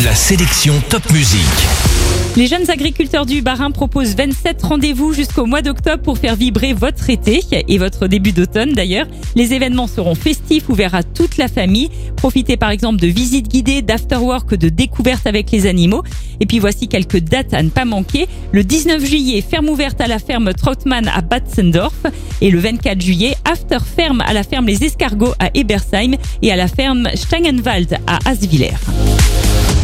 La sélection Top Musique. Les jeunes agriculteurs du Bas-Rhin proposent 27 rendez-vous jusqu'au mois d'octobre pour faire vibrer votre été et votre début d'automne d'ailleurs. Les événements seront festifs, ouverts à toute la famille. Profitez par exemple de visites guidées, d'afterwork, de découvertes avec les animaux. Et puis voici quelques dates à ne pas manquer. Le 19 juillet, ferme ouverte à la ferme Trautmann à Batzendorf. Et le 24 juillet, after ferme à la ferme Les Escargots à Ebersheim et à la ferme Stangenwald à Aswiller.